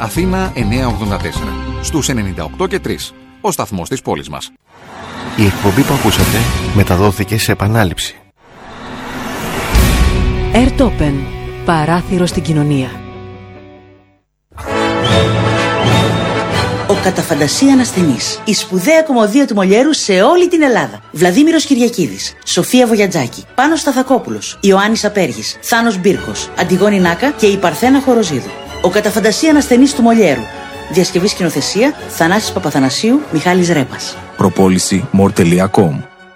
Αθήνα 984. Στους 98 και 3. Ο σταθμός της πόλης μας. Η εκπομπή που ακούσατε μεταδόθηκε σε επανάληψη. Airtopen. Παράθυρο στην κοινωνία. Ο κατά φαντασία ανασθενής. Η σπουδαία κωμωδία του Μολιέρου σε όλη την Ελλάδα. Βλαδίμηρος Κυριακίδης, Σοφία Βογιατζάκη, Πάνος Σταθακόπουλος, Ιωάννης Απέργης, Θάνος Μπίρκος, Αντιγόνη Νάκα και η Παρθένα Χοροζίδου. Ο κατά φαντασία ανασθενής του Μολιέρου. Διασκευή σκηνοθεσία Θανάσης Παπαθανασίου, Μιχάλης Ρέπας. Προπόληση more.com.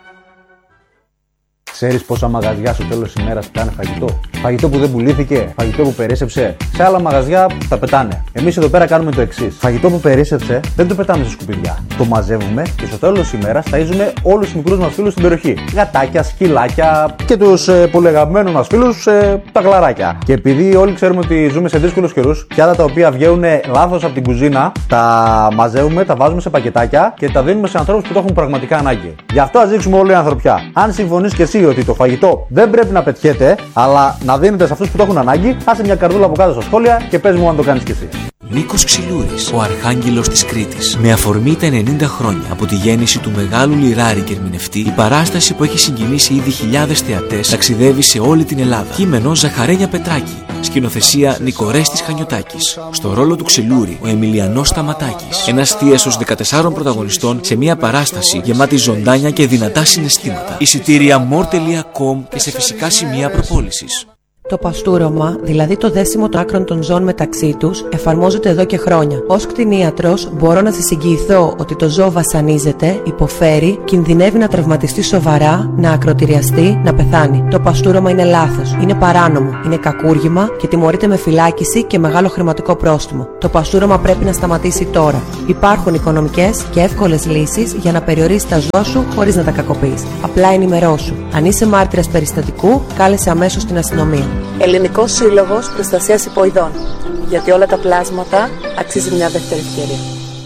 Ξέρεις πόσα μαγαζιά στο τέλος της ημέρας πετάνε φαγητό? Φαγητό που δεν πουλήθηκε, φαγητό που περίσσεψε. Σε άλλα μαγαζιά τα πετάνε. Εμείς εδώ πέρα κάνουμε το εξής. Φαγητό που περίσσεψε δεν το πετάμε σε σκουπιδιά. Το μαζεύουμε και στο τέλος της ημέρας ταΐζουμε όλους τους μικρούς μας φίλους στην περιοχή. Γατάκια, σκυλάκια και τους πολύ αγαπημένους μας φίλους τα γλαράκια. Και επειδή όλοι ξέρουμε ότι ζούμε σε δύσκολους καιρούς, πιάτα τα οποία βγαίνουν λάθος από την κουζίνα, τα μαζεύουμε, τα βάζουμε σε πακετάκια και τα δίνουμε σε ανθρώπους που το έχουν πραγματικά ανάγκη. Γι' αυτό ας δείξουμε όλη η ανθρωπιά. Αν συμφωνείς και εσύ ότι το φαγητό δεν πρέπει να πετιέται, αλλά να δίνεται σε αυτούς που το έχουν ανάγκη, άσε μια καρδούλα από κάτω στα σχόλια και πες μου αν το κάνεις κι εσύ. Νίκος Ξυλούρης, ο αρχάγγελος της Κρήτης. Με αφορμή τα 90 χρόνια από τη γέννηση του μεγάλου λιράρη και ερμηνευτή, η παράσταση που έχει συγκινήσει ήδη χιλιάδες θεατές ταξιδεύει σε όλη την Ελλάδα. Κείμενο Ζαχαρένια Πετράκη. Σκηνοθεσία Νικορέστης Χανιωτάκης. Στο ρόλο του Ξυλούρη, ο Εμιλιανός Σταματάκης. Ένας θίασος 14 πρωταγωνιστών σε μια παράσταση γεμάτη ζωντάνια και δυνατά συναισθήματα. Εισιτήρια more.com και σε φυσικά σημεία προπόλησης. Το παστούρωμα, δηλαδή το δέσιμο των άκρων των ζώων μεταξύ τους, εφαρμόζεται εδώ και χρόνια. Ως κτηνίατρος, μπορώ να σας εγγυηθώ ότι το ζώο βασανίζεται, υποφέρει, κινδυνεύει να τραυματιστεί σοβαρά, να ακροτηριαστεί, να πεθάνει. Το παστούρωμα είναι λάθος, είναι παράνομο, είναι κακούργημα και τιμωρείται με φυλάκιση και μεγάλο χρηματικό πρόστιμο. Το παστούρωμα πρέπει να σταματήσει τώρα. Υπάρχουν οικονομικές και εύκολες λύσεις για να περιορίσεις τα ζώα σου χωρίς να τα κακοποιείς. Απλά ενημερώσου. Αν είσαι μάρτυρας περιστατικού, κάλεσε αμέσως την αστυνομία. Ελληνικός Σύλλογος Προστασίας Υποειδών. Γιατί όλα τα πλάσματα αξίζει μια δεύτερη ευκαιρία.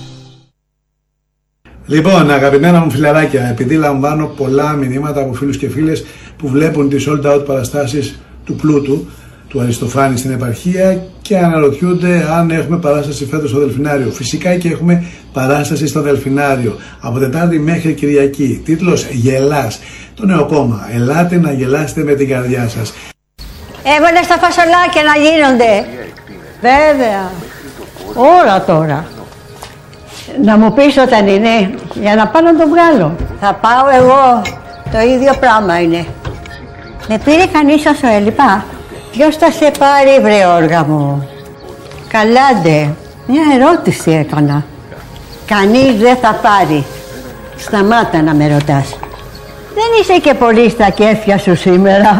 Λοιπόν, αγαπημένα μου φιλαράκια, επειδή λαμβάνω πολλά μηνύματα από φίλους και φίλες που βλέπουν τις sold out παραστάσεις του Πλούτου, του Αριστοφάνη στην επαρχία και αναρωτιούνται αν έχουμε παράσταση φέτος στο Δελφινάριο. Φυσικά και έχουμε παράσταση στο Δελφινάριο από Τετάρτη μέχρι Κυριακή. Τίτλος Γελάς. Το νέο κόμμα. Ελάτε να γελάσετε με την καρδιά σας. Έβαλε στα φασολάκια να γίνονται. Βέβαια. Όλα τώρα. Να μου πεις όταν είναι, για να πάω να το βγάλω. Θα πάω εγώ. Το ίδιο πράγμα είναι. Με πήρε κανείς όσο έλειπα. Ποιος θα σε πάρει, βρε όργα μου? Καλάντε. Μια ερώτηση έκανα. Κανείς δεν θα πάρει. Σταμάτα να με ρωτάς. Δεν είσαι και πολύ στα κέφια σου σήμερα.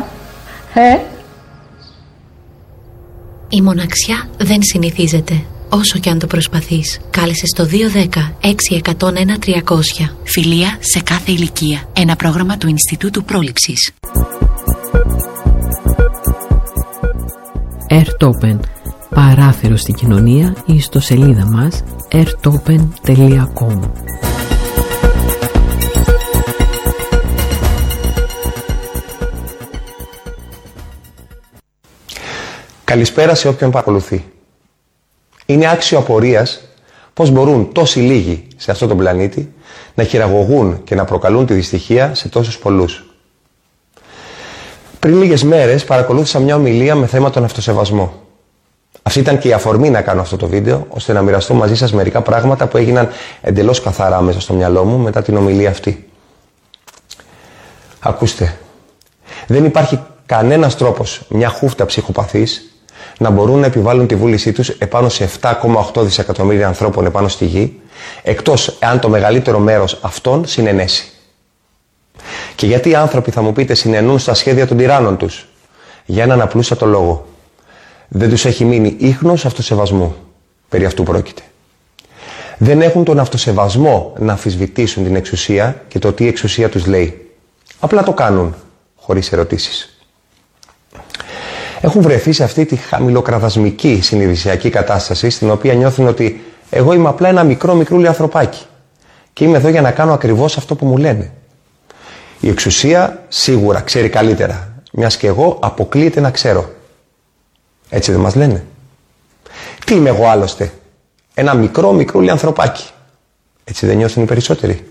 Η μοναξιά δεν συνηθίζεται, όσο και αν το προσπαθείς. Κάλεσε στο 210-6101-300. Φιλία σε κάθε ηλικία. Ένα πρόγραμμα του Ινστιτούτου Πρόληψης. Airtopen. Παράθυρο στην κοινωνία ή ιστοσελίδα μας airtopen.com. Καλησπέρα σε όποιον παρακολουθεί. Είναι άξιο απορίας πώς μπορούν τόσοι λίγοι σε αυτόν τον πλανήτη να χειραγωγούν και να προκαλούν τη δυστυχία σε τόσους πολλούς. Πριν λίγες μέρες παρακολούθησα μια ομιλία με θέμα τον αυτοσεβασμό. Αυτή ήταν και η αφορμή να κάνω αυτό το βίντεο, ώστε να μοιραστώ μαζί σας μερικά πράγματα που έγιναν εντελώς καθαρά μέσα στο μυαλό μου μετά την ομιλία αυτή. Ακούστε, δεν υπάρχει κανένας τρόπος μια χούφτα ψυχοπαθής να μπορούν να επιβάλλουν τη βούλησή τους επάνω σε 7,8 δισεκατομμύρια ανθρώπων επάνω στη γη, εκτός εάν το μεγαλύτερο μέρος αυτών συνενέσει. Και γιατί οι άνθρωποι, θα μου πείτε, συνενούν στα σχέδια των τυράννων τους? Για έναν απλούστατο λόγο. Δεν τους έχει μείνει ίχνος αυτοσεβασμού. Περί αυτού πρόκειται. Δεν έχουν τον αυτοσεβασμό να αμφισβητήσουν την εξουσία και το τι η εξουσία τους λέει. Απλά το κάνουν, χωρίς ερωτήσεις. Έχουν βρεθεί σε αυτή τη χαμηλοκραδασμική συνειδησιακή κατάσταση, στην οποία νιώθουν ότι εγώ είμαι απλά ένα μικρούλι ανθρωπάκι και είμαι εδώ για να κάνω ακριβώς αυτό που μου λένε. Η εξουσία σίγουρα ξέρει καλύτερα, μιας και εγώ αποκλείεται να ξέρω. Έτσι δεν μας λένε? Τι είμαι εγώ άλλωστε? ένα μικρούλι ανθρωπάκι. Έτσι δεν νιώθουν οι περισσότεροι?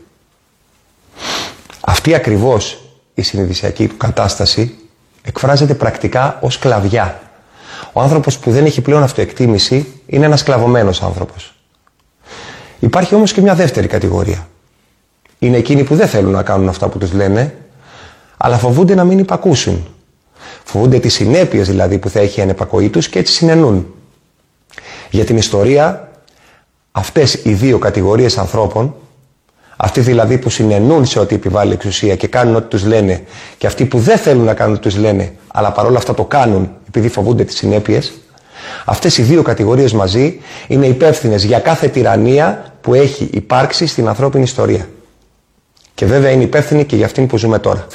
Αυτή ακριβώς η συνειδησιακή του κατάσταση εκφράζεται πρακτικά ως σκλαβιά. Ο άνθρωπος που δεν έχει πλέον αυτοεκτίμηση είναι ένας σκλαβωμένος άνθρωπος. Υπάρχει όμως και μια δεύτερη κατηγορία. Είναι εκείνοι που δεν θέλουν να κάνουν αυτά που τους λένε, αλλά φοβούνται να μην υπακούσουν. Φοβούνται τις συνέπειες δηλαδή που θα έχει η ανεπακοή τους και έτσι συνενούν. Για την ιστορία, αυτές οι δύο κατηγορίες ανθρώπων, αυτοί δηλαδή που συνενούν σε ό,τι επιβάλλει η εξουσία και κάνουν ό,τι τους λένε, και αυτοί που δεν θέλουν να κάνουν ό,τι τους λένε, αλλά παρόλα αυτά το κάνουν επειδή φοβούνται τις συνέπειες, αυτές οι δύο κατηγορίες μαζί είναι υπεύθυνες για κάθε τυραννία που έχει υπάρξει στην ανθρώπινη ιστορία. Και βέβαια είναι υπεύθυνοι και για αυτήν που ζούμε τώρα.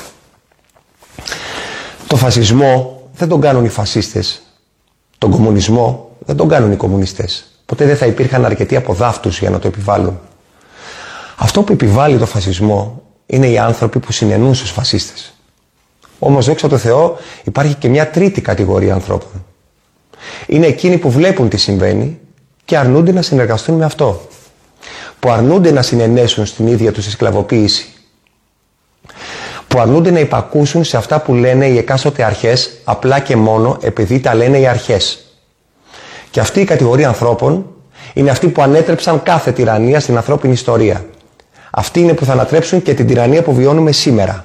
Το φασισμό δεν τον κάνουν οι φασίστες. Τον κομμουνισμό δεν τον κάνουν οι κομμουνιστές. Ποτέ δεν θα υπήρχαν αρκετοί από δάφτους για να το επιβάλλουν. Αυτό που επιβάλλει το φασισμό είναι οι άνθρωποι που συνενούν στους φασίστες. Όμως δόξα τω Θεώ υπάρχει και μια τρίτη κατηγορία ανθρώπων. Είναι εκείνοι που βλέπουν τι συμβαίνει και αρνούνται να συνεργαστούν με αυτό. Που αρνούνται να συνενέσουν στην ίδια τους σκλαβοποίηση. Που αρνούνται να υπακούσουν σε αυτά που λένε οι εκάστοτε αρχές απλά και μόνο επειδή τα λένε οι αρχές. Και αυτή η κατηγορία ανθρώπων είναι αυτοί που ανέτρεψαν κάθε τυραννία στην ανθρώπινη ιστορία. Αυτοί είναι που θα ανατρέψουν και την τυραννία που βιώνουμε σήμερα.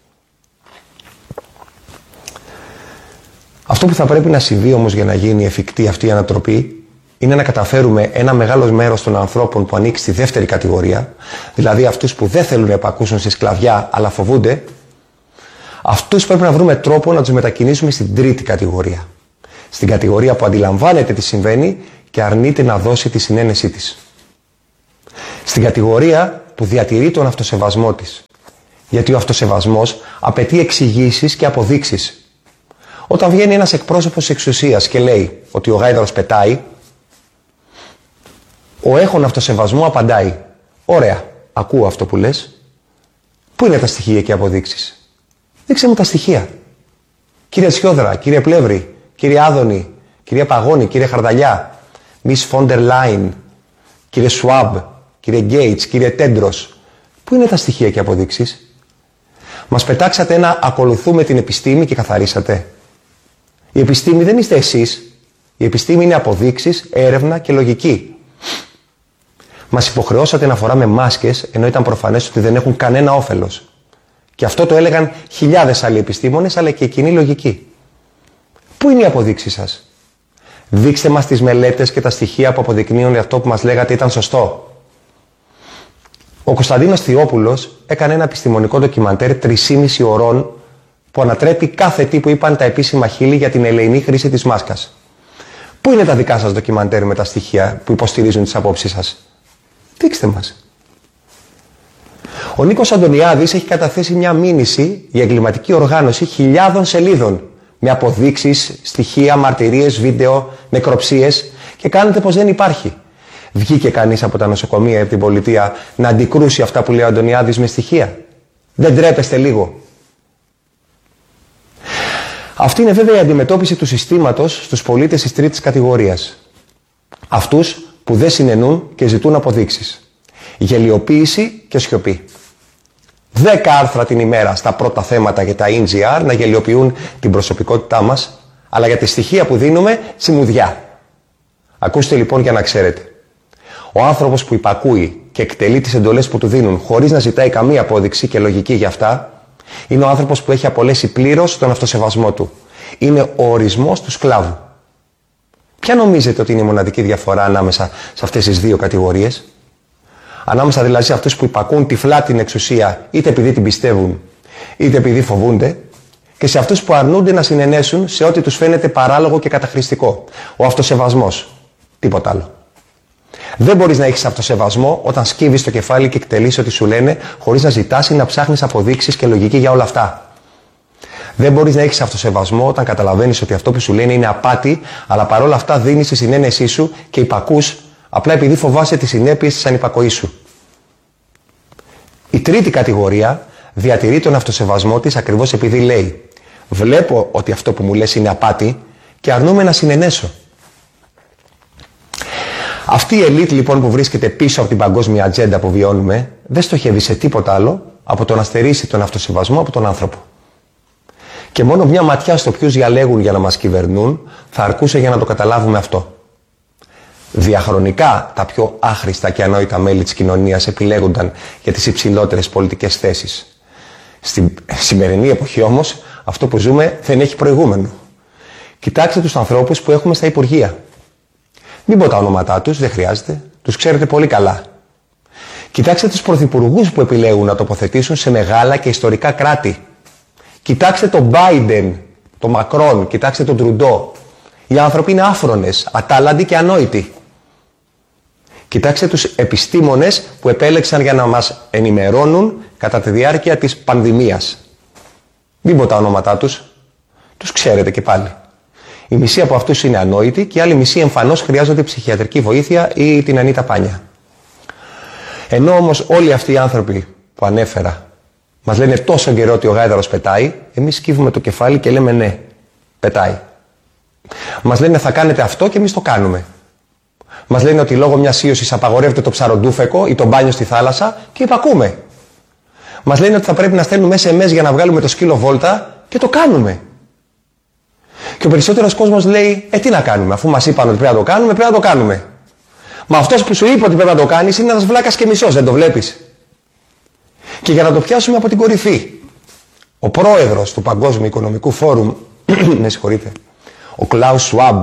Αυτό που θα πρέπει να συμβεί όμως για να γίνει εφικτή αυτή η ανατροπή είναι να καταφέρουμε ένα μεγάλο μέρος των ανθρώπων που ανήκει στη δεύτερη κατηγορία, δηλαδή αυτούς που δεν θέλουν να επακούσουν στη σκλαβιά αλλά φοβούνται, αυτούς πρέπει να βρούμε τρόπο να τους μετακινήσουμε στην τρίτη κατηγορία. Στην κατηγορία που αντιλαμβάνεται τι συμβαίνει και αρνείται να δώσει τη συνένεσή της. Στην κατηγορία που διατηρεί τον αυτοσεβασμό της. Γιατί ο αυτοσεβασμός απαιτεί εξηγήσεις και αποδείξεις. Όταν βγαίνει ένας εκπρόσωπος της εξουσίας και λέει ότι ο γάιδαρος πετάει, ο έχων αυτοσεβασμό απαντάει: ωραία, ακούω αυτό που λες. Πού είναι τα στοιχεία και οι αποδείξεις? Δείξε μου τα στοιχεία. Κύριε Σιόδρα, κύριε Πλεύρη, κύριε Άδωνη, κύριε Παγώνη, κύριε Χαρδαλιά, Miss Φόντερ Λάιν, κύριε Σουάμπ, κύριε Γκέιτς, κύριε Τέντρος. Πού είναι τα στοιχεία και οι αποδείξεις? Μας πετάξατε ένα ακολουθούμε την επιστήμη και καθαρίσατε. Η επιστήμη δεν είστε εσείς. Η επιστήμη είναι αποδείξεις, έρευνα και λογική. Μας υποχρεώσατε να φοράμε μάσκες ενώ ήταν προφανές ότι δεν έχουν κανένα όφελος. Και αυτό το έλεγαν χιλιάδες άλλοι επιστήμονες αλλά και κοινή λογική. Πού είναι οι αποδείξεις σας? Δείξτε μας τις μελέτες και τα στοιχεία που αποδεικνύουν αυτό που μας λέγατε ήταν σωστό. Ο Κωνσταντίνος Θειόπουλος έκανε ένα επιστημονικό ντοκιμαντέρ 3,5 ωρών που ανατρέπει κάθε τι που είπαν τα επίσημα χείλη για την ελεηνή χρήση της μάσκας. Πού είναι τα δικά σας ντοκιμαντέρ με τα στοιχεία που υποστηρίζουν τις απόψεις σας? Δείξτε μας. Ο Νίκος Αντωνιάδης έχει καταθέσει μια μήνυση για εγκληματική οργάνωση χιλιάδων σελίδων με αποδείξεις, στοιχεία, μαρτυρίες, βίντεο, νεκροψίες και κάνετε πως δεν υπάρχει. Βγήκε κανείς από τα νοσοκομεία ή από την πολιτεία να αντικρούσει αυτά που λέει ο Αντωνιάδης με στοιχεία? Δεν τρέπεστε λίγο? Αυτή είναι βέβαια η αντιμετώπιση του συστήματος στους πολίτες της τρίτης κατηγορίας. Αυτούς που δεν συνενούν και ζητούν αποδείξεις. Γελιοποίηση και σιωπή. 10 άρθρα την ημέρα στα πρώτα θέματα για τα NGR να γελιοποιούν την προσωπικότητά μας, αλλά για τη στοιχεία που δίνουμε τσιμουδιά. Ακούστε λοιπόν για να ξέρετε. Ο άνθρωπος που υπακούει και εκτελεί τις εντολές που του δίνουν χωρίς να ζητάει καμία απόδειξη και λογική για αυτά, είναι ο άνθρωπος που έχει απολέσει πλήρως τον αυτοσεβασμό του. Είναι ο ορισμός του σκλάβου. Ποια νομίζετε ότι είναι η μοναδική διαφορά ανάμεσα σε αυτές τις δύο κατηγορίες? Ανάμεσα δηλαδή σε αυτούς που υπακούν τυφλά την εξουσία είτε επειδή την πιστεύουν είτε επειδή φοβούνται, και σε αυτούς που αρνούνται να συνενέσουν σε ό,τι τους φαίνεται παράλογο και καταχρηστικό. Ο αυτοσεβασμός. Τίποτα άλλο. Δεν μπορείς να έχεις αυτοσεβασμό όταν σκύβεις το κεφάλι και εκτελείς ό,τι σου λένε χωρίς να ζητάς ή να ψάχνεις αποδείξεις και λογική για όλα αυτά. Δεν μπορείς να έχεις αυτοσεβασμό όταν καταλαβαίνεις ότι αυτό που σου λένε είναι απάτη, αλλά παρόλα αυτά δίνεις τη συνένεσή σου και υπακούς απλά επειδή φοβάσαι τις συνέπειες της ανυπακοής σου. Η τρίτη κατηγορία διατηρεί τον αυτοσεβασμό της ακριβώς επειδή λέει: βλέπω ότι αυτό που μου λες είναι απάτη και αρνούμαι να συνενέσω. Αυτή η ελίτ λοιπόν που βρίσκεται πίσω από την παγκόσμια ατζέντα που βιώνουμε δεν στοχεύει σε τίποτα άλλο από το να στερήσει τον αυτοσεβασμό από τον άνθρωπο. Και μόνο μια ματιά στο ποιους διαλέγουν για να μας κυβερνούν θα αρκούσε για να το καταλάβουμε αυτό. Διαχρονικά τα πιο άχρηστα και ανόητα μέλη της κοινωνίας επιλέγονταν για τις υψηλότερες πολιτικές θέσεις. Στην σημερινή εποχή όμως αυτό που ζούμε δεν έχει προηγούμενο. Κοιτάξτε τους ανθρώπους που έχουμε στα υπουργεία. Μην πω τα ονόματά τους, δεν χρειάζεται, τους ξέρετε πολύ καλά. Κοιτάξτε τους πρωθυπουργούς που επιλέγουν να τοποθετήσουν σε μεγάλα και ιστορικά κράτη. Κοιτάξτε τον Biden, τον Μακρόν, κοιτάξτε τον Τρουντό. Οι άνθρωποι είναι άφρονες, ατάλλαντοι και ανόητοι. Κοιτάξτε τους επιστήμονες που επέλεξαν για να μας ενημερώνουν κατά τη διάρκεια της πανδημίας. Μην πω τα ονόματά τους, τους ξέρετε και πάλι. Η μισή από αυτούς είναι ανόητοι και οι άλλοι μισοί εμφανώς χρειάζονται ψυχιατρική βοήθεια ή την Ανίτα Πάνια. Ενώ όμως όλοι αυτοί οι άνθρωποι που ανέφερα μας λένε τόσο καιρό ότι ο γάιδαρος πετάει, εμείς σκύβουμε το κεφάλι και λέμε ναι, πετάει. Μας λένε θα κάνετε αυτό και εμείς το κάνουμε. Μας λένε ότι λόγω μιας ίωσης απαγορεύεται το ψαροντούφεκο ή το μπάνιο στη θάλασσα και υπακούμε. Μας λένε ότι θα πρέπει να στέλνουμε SMS για να βγάλουμε το σκύλο βόλτα και το κάνουμε. Και ο περισσότερος κόσμος λέει, τι να κάνουμε, αφού μας είπαν ότι πρέπει να το κάνουμε, πρέπει να το κάνουμε. Μα αυτός που σου είπε ότι πρέπει να το κάνεις είναι ένας βλάκας και μισός, δεν το βλέπεις? Και για να το πιάσουμε από την κορυφή, ο πρόεδρος του Παγκόσμιου Οικονομικού Φόρουμ, με συγχωρείτε, ο Klaus Schwab,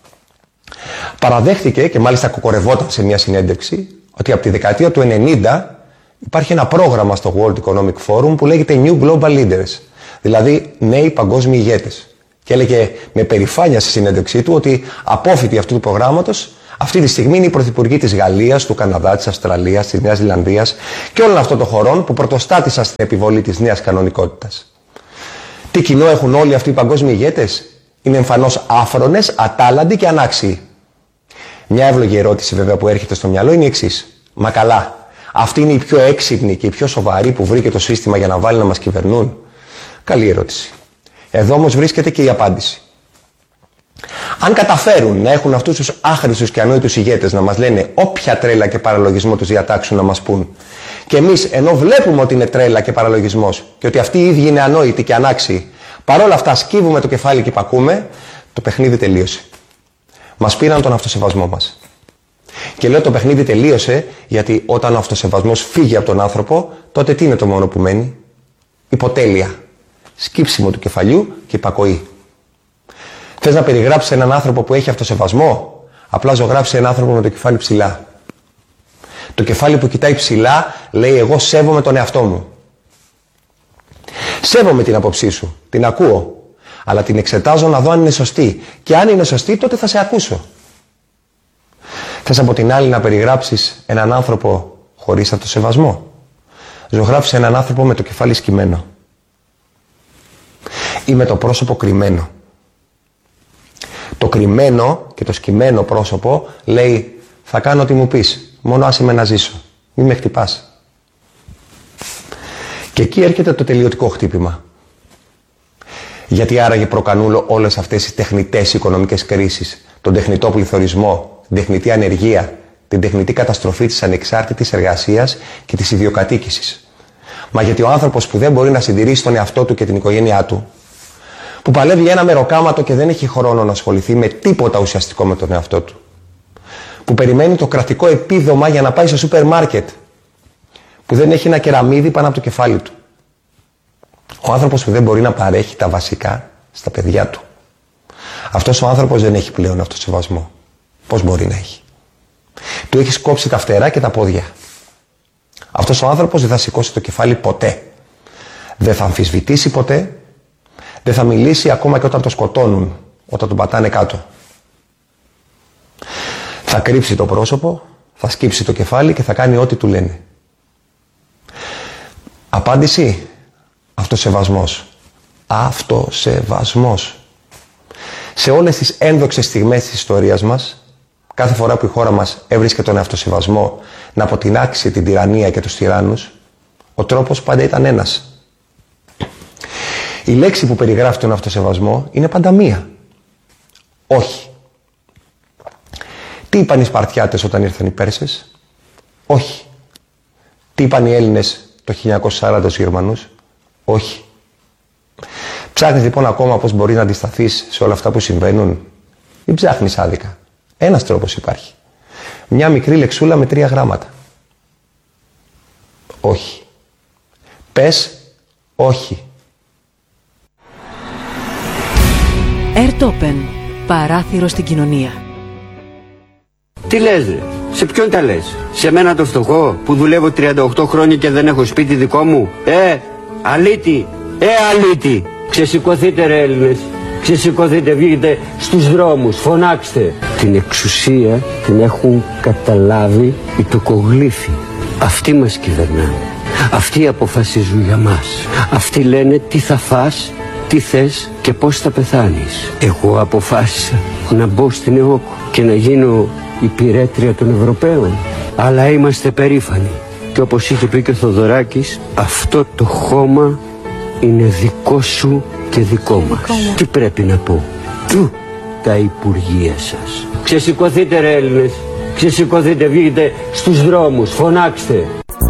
παραδέχτηκε και μάλιστα κοκορευόταν σε μια συνέντευξη ότι από τη δεκαετία του 90 υπάρχει ένα πρόγραμμα στο World Economic Forum που λέγεται New Global Leaders, δηλαδή νέοι παγκόσμιοι ηγέτες. Και έλεγε με περηφάνεια στη συνέντευξή του ότι απόφοιτοι αυτού του προγράμματος αυτή τη στιγμή είναι οι πρωθυπουργοί της Γαλλίας, του Καναδά, της Αυστραλίας, της Νέας Ζηλανδίας και όλων αυτών των χωρών που πρωτοστάτησαν στην επιβολή της νέας κανονικότητας. Τι κοινό έχουν όλοι αυτοί οι παγκόσμιοι ηγέτες? Είναι εμφανώς άφρονες, ατάλλαντοι και ανάξιοι. Μια εύλογη ερώτηση βέβαια που έρχεται στο μυαλό είναι η εξής. Μα καλά, αυτοί είναι οι πιο έξυπνοι και οι πιο σοβαροί που βρήκε το σύστημα για να βάλει να μας κυβερνούν? Καλή ερώτηση. Εδώ όμως βρίσκεται και η απάντηση. Αν καταφέρουν να έχουν αυτούς τους άχρηστους και ανόητους ηγέτες να μας λένε όποια τρέλα και παραλογισμό τους διατάξουν να μας πούν, και εμείς ενώ βλέπουμε ότι είναι τρέλα και παραλογισμός και ότι αυτοί οι ίδιοι είναι ανόητοι και ανάξιοι, παρόλα αυτά σκύβουμε το κεφάλι και υπακούμε, το παιχνίδι τελείωσε. Μας πήραν τον αυτοσεβασμό μας. Και λέω το παιχνίδι τελείωσε γιατί όταν ο αυτοσεβασμός φύγει από τον άνθρωπο, τότε τι είναι το μόνο που μένει? Υποτέλεια. Σκύψιμο του κεφαλιού και υπακοή. Θες να περιγράψεις έναν άνθρωπο που έχει αυτοσεβασμό? Απλά ζωγράψεις έναν άνθρωπο με το κεφάλι ψηλά. Το κεφάλι που κοιτάει ψηλά λέει εγώ σέβομαι τον εαυτό μου. Σέβομαι την άποψή σου, την ακούω, αλλά την εξετάζω να δω αν είναι σωστή. Και αν είναι σωστή τότε θα σε ακούσω. Θες από την άλλη να περιγράψεις έναν άνθρωπο χωρίς αυτοσεβασμό? Ζωγράψεις έναν άνθρωπο με το κεφάλι σκυμμένο ή με το πρόσωπο κρυμμένο. Το κρυμμένο και το σκυμμένο πρόσωπο λέει θα κάνω ό,τι μου πεις, μόνο άσε με να ζήσω, μη με χτυπάς. Και εκεί έρχεται το τελειωτικό χτύπημα. Γιατί άραγε προκανούν όλες αυτές οι τεχνητές οικονομικές κρίσεις, τον τεχνητό πληθωρισμό, την τεχνητή ανεργία, την τεχνητή καταστροφή της ανεξάρτητης εργασίας και της ιδιοκατοίκησης? Μα γιατί ο άνθρωπος που δεν μπορεί να συντηρήσει τον εαυτό του και την οικογένειά του, που παλεύει για ένα μεροκάματο και δεν έχει χρόνο να ασχοληθεί με τίποτα ουσιαστικό με τον εαυτό του, που περιμένει το κρατικό επίδομα για να πάει στο σούπερ μάρκετ, που δεν έχει ένα κεραμίδι πάνω από το κεφάλι του, ο άνθρωπος που δεν μπορεί να παρέχει τα βασικά στα παιδιά του, αυτός ο άνθρωπος δεν έχει πλέον αυτοσεβασμό. Πώς μπορεί να έχει? Του έχεις κόψει τα φτερά και τα πόδια. Αυτός ο άνθρωπος δεν θα σηκώσει το κεφάλι ποτέ. Δεν θα αμφισβητήσει ποτέ. Δεν θα μιλήσει ακόμα και όταν το σκοτώνουν, όταν τον πατάνε κάτω. Θα κρύψει το πρόσωπο, θα σκύψει το κεφάλι και θα κάνει ό,τι του λένε. Απάντηση: αυτοσεβασμός. Αυτοσεβασμός. Σε όλες τις ένδοξες στιγμές της ιστορίας μας, κάθε φορά που η χώρα μας έβρισκε τον αυτοσεβασμό να αποτινάξει την τυραννία και τους τυράννους, ο τρόπος πάντα ήταν ένας. Η λέξη που περιγράφει τον αυτοσεβασμό είναι πάντα μία. Όχι. Τι είπαν οι Σπαρτιάτες όταν ήρθαν οι Πέρσες? Όχι. Τι είπαν οι Έλληνες το 1940 στους Γερμανούς? Όχι. Ψάχνεις λοιπόν ακόμα πώς μπορεί να αντισταθείς σε όλα αυτά που συμβαίνουν? Ή ψάχνεις άδικα? Ένας τρόπος υπάρχει. Μια μικρή λεξούλα με 3 γράμματα. Όχι. Πες όχι. Airtopen. Παράθυρο στην κοινωνία. Τι λες ρε? Σε ποιον τα λες? Σε μένα το φτωχό που δουλεύω 38 χρόνια και δεν έχω σπίτι δικό μου? Αλήτη! Αλήτη! Ξεσηκωθείτε ρε Έλληνες! Ξεσηκωθείτε, βγείτε στους δρόμους, φωνάξτε! Την εξουσία την έχουν καταλάβει οι τοκογλύφοι. Αυτοί μας κυβερνάνε. Αυτοί αποφασίζουν για μας. Αυτοί λένε τι θα φας, τι θες και πώς θα πεθάνεις. Εγώ αποφάσισα να μπω στην ΕΟΚ και να γίνω υπηρέτρια των Ευρωπαίων. Αλλά είμαστε περήφανοι. Και όπως είχε πει και ο Θοδωράκης, αυτό το χώμα είναι δικό σου και δικό μας. Τι πρέπει να πω? Του τα υπουργεία σας. Ξεσηκωθείτε ρε Έλληνες. Ξεσηκωθείτε, βγείτε στους δρόμους, φωνάξτε.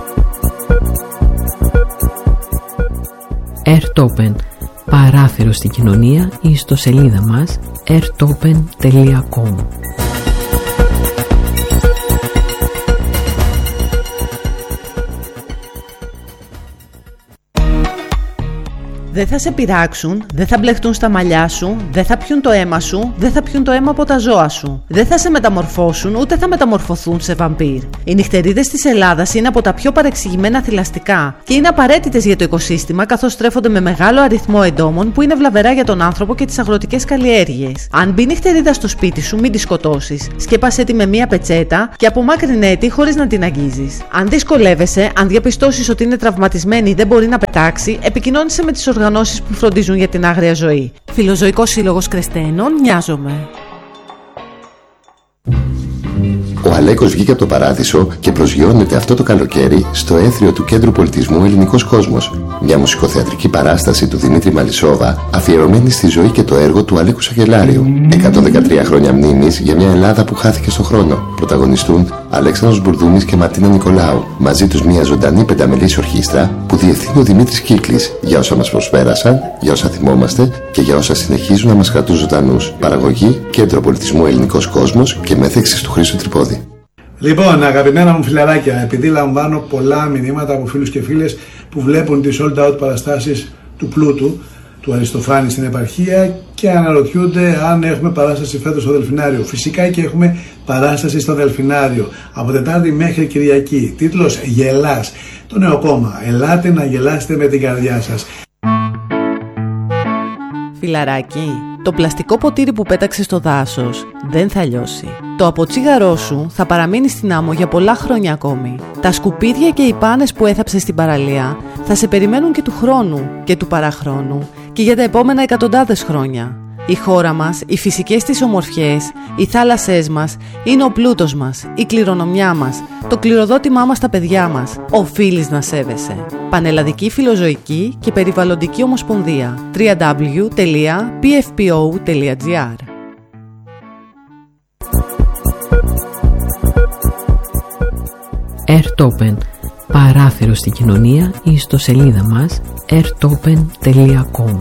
Airtopen. Παράθυρο στην κοινωνία. Η ιστοσελίδα μας airtopen.com. Δεν θα σε πειράξουν, δεν θα μπλεχτούν στα μαλλιά σου, δεν θα πιούν το αίμα σου, δεν θα πιούν το αίμα από τα ζώα σου. Δεν θα σε μεταμορφώσουν, ούτε θα μεταμορφωθούν σε βαμπύρ. Οι νυχτερίδες της Ελλάδας είναι από τα πιο παρεξηγημένα θηλαστικά και είναι απαραίτητες για το οικοσύστημα, καθώς τρέφονται με μεγάλο αριθμό εντόμων που είναι βλαβερά για τον άνθρωπο και τις αγροτικές καλλιέργειες. Αν μπει νυχτερίδα στο σπίτι σου, μην τη σκοτώσεις. Σκέπασέ τη με μία πετσέτα και απομάκρυνέ τη χωρίς να την αγγίζεις. Αν δυσκολεύεσαι, αν διαπιστώσεις ότι είναι τραυματισμένη ή δεν μπορεί να πετάξει, επικοινώνησε με τις οργανώσεις που φροντίζουν για την άγρια ζωή. Φιλοζωικός Σύλλογος Κρεστένων, Νοιάζομαι. Ο Αλέκος βγήκε από το παράδεισο και προσγειώνεται αυτό το καλοκαίρι στο έθριο του Κέντρου Πολιτισμού Ελληνικός Κόσμος. Μια μουσικοθεατρική παράσταση του Δημήτρη Μαλισσόβα, αφιερωμένη στη ζωή και το έργο του Αλέκου Σαγελάριου. 113 χρόνια μνήμης για μια Ελλάδα που χάθηκε στο χρόνο. Πρωταγωνιστούν Αλέξανδρος Μπουρδούμης και Μαρτίνα Νικολάου. Μαζί τους μια ζωντανή πενταμελής ορχήστρα που διευθύνει ο Δημήτρης Κύκλης, για όσα μας προσπέρασαν, για όσα θυμόμαστε και για όσα συνεχίζουν να μας κρατούν ζωντανούς. Παραγωγή Κέντρο Πολιτισμού Ελληνικός Κόσμος και μέθεξης του Χρήστου Τρυπόδη. Λοιπόν, αγαπημένα μου φιλαράκια, επειδή λαμβάνω πολλά μηνύματα από φίλους και φίλες που βλέπουν τις sold out παραστάσεις του Πλούτου, του Αριστοφάνη στην επαρχία και αναρωτιούνται αν έχουμε παράσταση φέτος στο Δελφινάριο. Φυσικά και έχουμε παράσταση στο Δελφινάριο από Τετάρτη μέχρι Κυριακή. Τίτλος Γελάς. Το νέο κόμμα. Ελάτε να γελάσετε με την καρδιά σας. Φιλαράκι, το πλαστικό ποτήρι που πέταξε στο δάσος δεν θα λιώσει. Το αποτσίγαρό σου θα παραμείνει στην άμμο για πολλά χρόνια ακόμη. Τα σκουπίδια και οι πάνες που έθαψες στην παραλία θα σε περιμένουν και του χρόνου και του παραχρόνου και για τα επόμενα εκατοντάδες χρόνια. Η χώρα μας, οι φυσικές της ομορφιές, οι θάλασσές μας είναι ο πλούτος μας, η κληρονομιά μας, το κληροδότημά μας στα παιδιά μας. Οφείλεις να σέβεσαι. Πανελλαδική Φιλοζωική και Περιβαλλοντική Ομοσπονδία. www.pfpo.gr. Airtopen. Παράθυρο στην κοινωνία. Η ιστοσελίδα μας airtopen.com.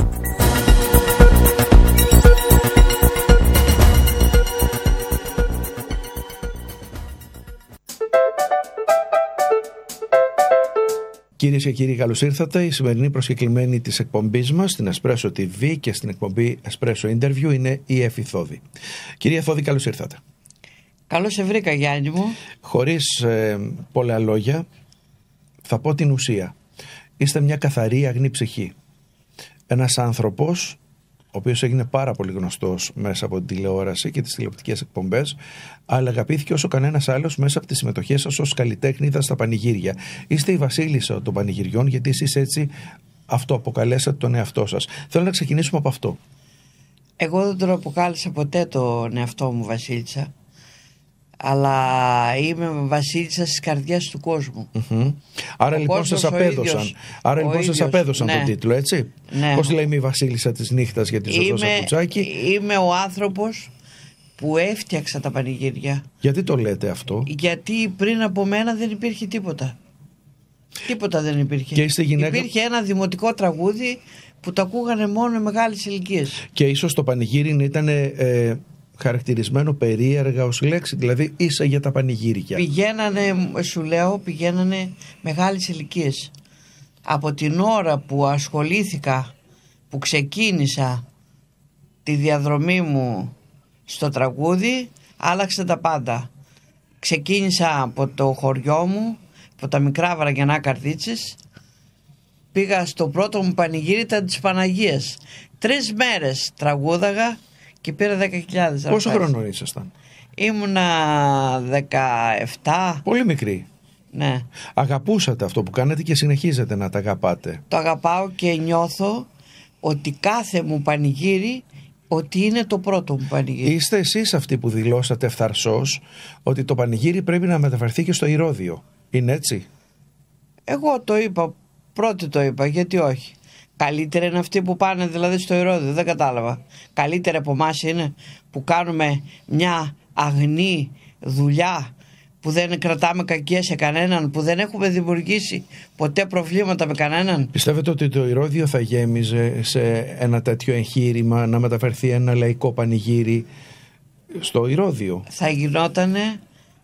Κυρίες και κύριοι, καλώς ήρθατε. Η σημερινή προσκεκλημένη της εκπομπής μας στην Espresso TV και στην εκπομπή Espresso Interview είναι η Εφη Θόδη. Κυρία Θόδη, καλώς ήρθατε. Καλώς σε βρήκα, Γιάννη μου. Χωρίς πολλά λόγια, θα πω την ουσία. Είστε μια καθαρή αγνή ψυχή. Ένας άνθρωπος, ο οποίος έγινε πάρα πολύ γνωστός μέσα από την τηλεόραση και τις τηλεοπτικές εκπομπές, αλλά αγαπήθηκε όσο κανένας άλλος μέσα από τις συμμετοχές σας ως καλλιτέχνηδα στα πανηγύρια. Είστε η βασίλισσα των πανηγυριών, γιατί εσείς έτσι αυτοαποκαλέσατε τον εαυτό σας. Θέλω να ξεκινήσουμε από αυτό. Εγώ δεν τον αποκάλεσα ποτέ τον εαυτό μου βασίλισσα, αλλά είμαι βασίλισσα στις καρδιές του κόσμου. Άρα λοιπόν σας απέδωσαν, ναι, τον τίτλο, έτσι. Ναι. Πώς λέει η βασίλισσα της νύχτας για τη Ζωζό Σακουτσάκη. Είμαι ο άνθρωπος που έφτιαξα τα πανηγύρια. Γιατί το λέτε αυτό? Γιατί πριν από μένα δεν υπήρχε τίποτα. Τίποτα δεν υπήρχε. Και είστε γυναίκα... Υπήρχε ένα δημοτικό τραγούδι που το ακούγανε μόνο οι μεγάλες ηλικίες. Και ίσως το πανηγύρι ήταν χαρακτηρισμένο περίεργα ως λέξη, δηλαδή ίσα για τα πανηγύρια. Πηγαίνανε μεγάλες ηλικίες. Από την ώρα που ασχολήθηκα, που ξεκίνησα τη διαδρομή μου στο τραγούδι, άλλαξε τα πάντα. Ξεκίνησα από το χωριό μου, από τα μικρά Βραγενά Καρδίτσες, πήγα στο πρώτο μου πανηγύρι, ήταν της Παναγίας. 3 μέρες τραγούδαγα και πήρα 10.000. Πόσο χρόνο ήσασταν? Ήμουνα 17. Πολύ μικρή. Ναι. Αγαπούσατε αυτό που κάνετε και συνεχίζετε να τα αγαπάτε? Το αγαπάω και νιώθω ότι κάθε μου πανηγύρι ότι είναι το πρώτο μου πανηγύρι. Είστε εσείς αυτοί που δηλώσατε ευθαρσώς ότι το πανηγύρι πρέπει να μεταφερθεί και στο Ηρώδειο. Είναι έτσι? Εγώ το είπα, πρώτη το είπα, γιατί όχι. Καλύτερα είναι αυτοί που πάνε δηλαδή στο Ηρώδειο, δεν κατάλαβα. Καλύτερα από εμάς είναι που κάνουμε μια αγνή δουλειά, που δεν κρατάμε κακία σε κανέναν, που δεν έχουμε δημιουργήσει ποτέ προβλήματα με κανέναν. Πιστεύετε ότι το Ηρώδειο θα γέμιζε σε ένα τέτοιο εγχείρημα να μεταφερθεί ένα λαϊκό πανηγύρι στο Ηρώδειο? Θα γινότανε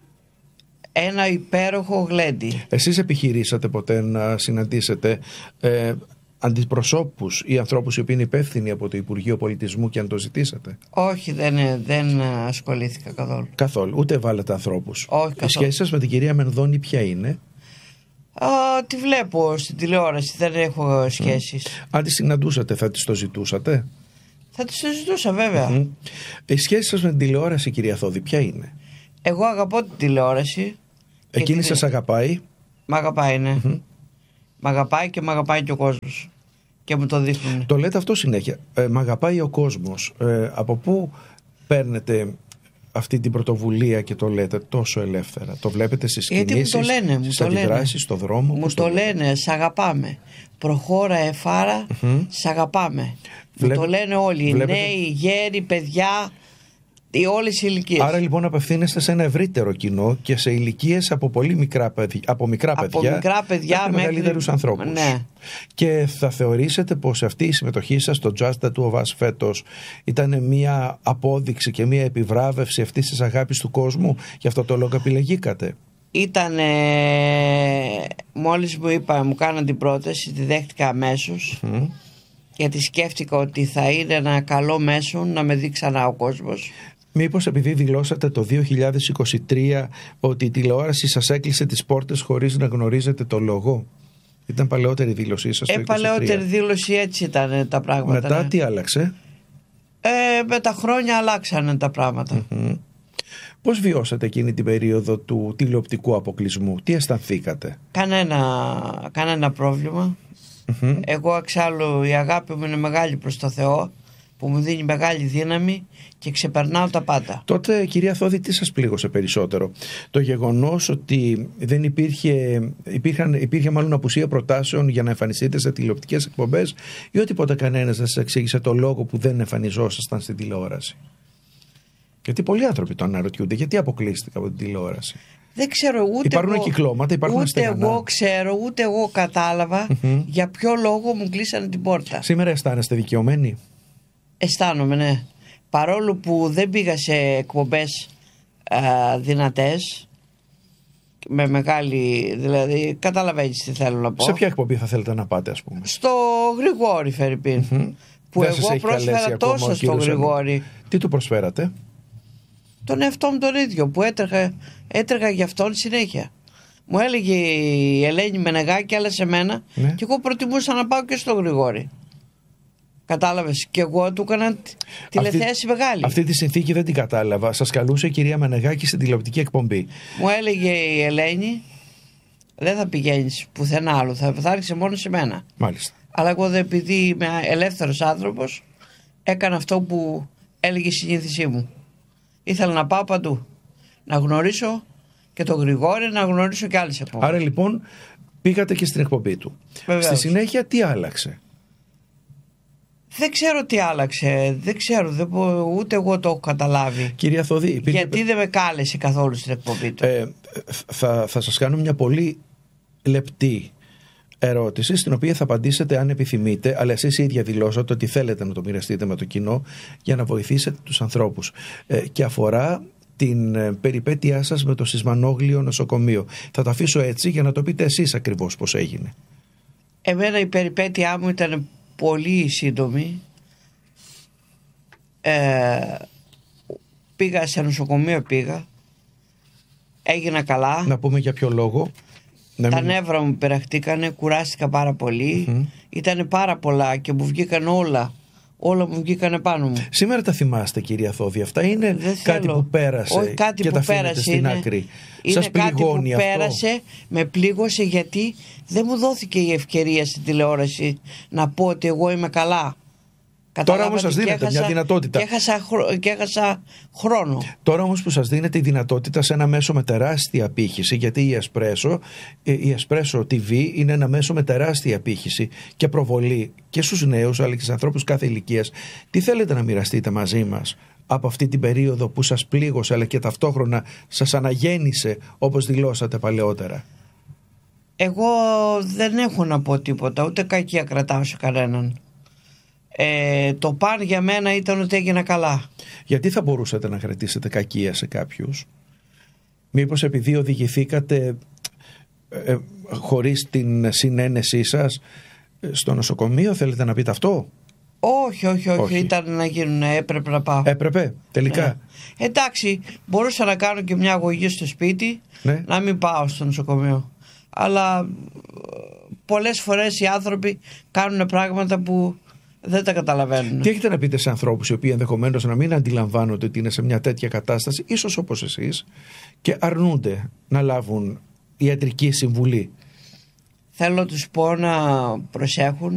ένα υπέροχο γλέντι. Εσείς επιχειρήσατε ποτέ να συναντήσετε αντιπροσώπους ή ανθρώπους οι οποίοι είναι υπεύθυνοι από το Υπουργείο Πολιτισμού και αν το ζητήσατε? Όχι, δεν ασχολήθηκα καθόλου. Καθόλου, ούτε βάλετε ανθρώπους? Όχι, καθόλου. Η σχέση σας με την κυρία Μενδώνη ποια είναι? Τη βλέπω στην τηλεόραση, δεν έχω σχέσεις. Αν τη συναντούσατε θα της το ζητούσατε? Θα της το ζητούσα βέβαια. Η σχέση σας με την τηλεόραση, κυρία Θόδη, ποια είναι? Εγώ αγαπώ την τηλεόραση. Εκείνη σας αγαπάει? Μ' αγαπάει, ναι. Μ' αγαπάει και μ' αγαπάει και ο κόσμος. Και μου το δείχνουν. Το λέτε αυτό συνέχεια. Μ' αγαπάει ο κόσμος. Από πού παίρνετε αυτή την πρωτοβουλία και το λέτε τόσο ελεύθερα? Το βλέπετε στις κινήσεις, στις αντιδράσεις, στο δρόμο? Μου το λένε, σ' αγαπάμε. Προχώρα εφάρα, σ' αγαπάμε. Μου το λένε όλοι. Νέοι, γέροι, παιδιά, όλες οι ηλικίες. Άρα λοιπόν απευθύνεστε σε ένα ευρύτερο κοινό και σε ηλικίες από πολύ μικρά παιδιά, από μικρά παιδιά μέχρι μεγαλύτερους ανθρώπους. Ναι. Και θα θεωρήσετε πως αυτή η συμμετοχή σας στο Just the Two of Us φέτος ήταν μια απόδειξη και μια επιβράβευση αυτής της αγάπης του κόσμου? Γι' αυτό το λόγο επιλεγήκατε? Ήτανε, μόλις μου κάναν την πρόταση, τη δέχτηκα αμέσως. Γιατί σκέφτηκα ότι θα είναι ένα καλό μέσο να με δει ξανά ο κόσμος. Μήπως επειδή δηλώσατε το 2023 ότι η τηλεόραση σας έκλεισε τις πόρτες χωρίς να γνωρίζετε το λόγο? Ήταν παλαιότερη δήλωσή σας το 2023? Παλαιότερη δήλωση, έτσι ήταν τα πράγματα. Μετά ναι. Τι άλλαξε? Με τα χρόνια αλλάξανε τα πράγματα. Πώς βιώσατε εκείνη την περίοδο του τηλεοπτικού αποκλεισμού? Τι αισθανθήκατε? Κανένα πρόβλημα. Εγώ εξάλλου η αγάπη μου είναι μεγάλη προς το Θεό, που μου δίνει μεγάλη δύναμη και ξεπερνάω τα πάντα. Τότε, κυρία Θόδη, τι σας πλήγωσε περισσότερο? Το γεγονός ότι δεν υπήρχε μάλλον απουσία προτάσεων για να εμφανιστείτε σε τηλεοπτικές εκπομπές, ή ότι ποτέ κανένας δεν σας εξήγησε το λόγο που δεν εμφανιζόσασταν στην τηλεόραση? Γιατί πολλοί άνθρωποι το αναρωτιούνται, γιατί αποκλείστηκα από την τηλεόραση? Δεν ξέρω ούτε υπάρχουν εγώ, κυκλώματα, υπάρχουν στεγανά. Ούτε εγώ ξέρω, ούτε εγώ κατάλαβα για ποιο λόγο μου κλείσανε την πόρτα. Σήμερα αισθάνεστε δικαιωμένοι? Αισθάνομαι, ναι. Παρόλο που δεν πήγα σε εκπομπές δυνατές, με μεγάλη, δηλαδή καταλαβαίνεις τι θέλω να πω. Σε ποια εκπομπή θα θέλετε να πάτε, ας πούμε? Στο Γρηγόρη Φερρυπίν, που δεν εγώ πρόσφερα τόσο στο Γρηγόρη. Τι του προσφέρατε? Τον εαυτό μου τον ίδιο, που έτρεγα για αυτόν συνέχεια. Μου έλεγε η Ελένη Μενεγάκη, άλλα σε μένα, και εγώ προτιμούσα να πάω και στο Γρηγόρη. Κατάλαβες? Και εγώ του έκανα τηλεθέαση μεγάλη. Αυτή τη συνθήκη δεν την κατάλαβα. Σας καλούσε η κυρία Μενεγάκη στην τηλεοπτική εκπομπή. Μου έλεγε η Ελένη, δεν θα πηγαίνεις πουθενά άλλο, θα έρθεις μόνο σε μένα. Μάλιστα. Αλλά εγώ, επειδή είμαι ελεύθερος άνθρωπος, έκανα αυτό που έλεγε η συνήθισή μου. Ήθελα να πάω παντού. Να γνωρίσω και τον Γρηγόρη, να γνωρίσω και άλλες εκπομπές. Άρα λοιπόν πήγατε και στην εκπομπή του. Βεβαίως. Στη συνέχεια τι άλλαξε? Δεν ξέρω τι άλλαξε. Δεν ξέρω. Ούτε εγώ το έχω καταλάβει. Κυρία Θωδή, γιατί δεν με κάλεσε καθόλου στην εκπομπή του. Θα σας κάνω μια πολύ λεπτή ερώτηση, στην οποία θα απαντήσετε αν επιθυμείτε, αλλά εσείς ίδια δηλώσατε ότι θέλετε να το μοιραστείτε με το κοινό για να βοηθήσετε τους ανθρώπους. Και αφορά την περιπέτειά σας με το Σισμανόγλιο νοσοκομείο. Θα το αφήσω έτσι για να το πείτε εσείς ακριβώς πώς έγινε. Εμένα η περιπέτειά μου ήταν πολύ σύντομη. Πήγα σε νοσοκομείο, έγινα καλά. Να πούμε για ποιο λόγο. Τα νεύρα μου πειραχτήκανε, κουράστηκα πάρα πολύ. Ήτανε πάρα πολλά και μου βγήκαν όλα μου βγήκανε πάνω μου. Σήμερα τα θυμάστε, κυρία Θώδη? Αυτά είναι κάτι που πέρασε? Όχι, κάτι και που τα πέρασε στην είναι, άκρη. Είναι σας πληγώνει κάτι που αυτό? πέρασε, με πλήγωσε, γιατί δεν μου δόθηκε η ευκαιρία στην τηλεόραση να πω ότι εγώ είμαι καλά. Τώρα όμως σας δίνεται μια δυνατότητα. Και έχασα χρόνο. Τώρα όμως που σας δίνεται η δυνατότητα σε ένα μέσο με τεράστια απήχηση, γιατί η Espresso TV είναι ένα μέσο με τεράστια απήχηση και προβολή και στους νέους αλλά και στους ανθρώπους κάθε ηλικίας, τι θέλετε να μοιραστείτε μαζί μας από αυτή την περίοδο που σας πλήγωσε αλλά και ταυτόχρονα σας αναγέννησε, όπως δηλώσατε παλαιότερα? Εγώ δεν έχω να πω τίποτα, ούτε κακία κρατάω σε κανέναν. Το παν για μένα ήταν ότι έγινα καλά. Γιατί θα μπορούσατε να κρατήσετε κακία σε κάποιους? Μήπως επειδή οδηγηθήκατε χωρίς την συνένεσή σας στο νοσοκομείο, θέλετε να πείτε αυτό? Όχι. Ήταν να γίνουν, έπρεπε να πάω. Έπρεπε, τελικά. Εντάξει, μπορούσα να κάνω και μια αγωγή στο σπίτι, να μην πάω στο νοσοκομείο. Αλλά πολλές φορές οι άνθρωποι κάνουν πράγματα που δεν τα καταλαβαίνουν. Τι έχετε να πείτε σε ανθρώπους οι οποίοι ενδεχομένως να μην αντιλαμβάνονται ότι είναι σε μια τέτοια κατάσταση, ίσως όπως εσείς, και αρνούνται να λάβουν ιατρική συμβουλή? Θέλω να τους πω να προσέχουν,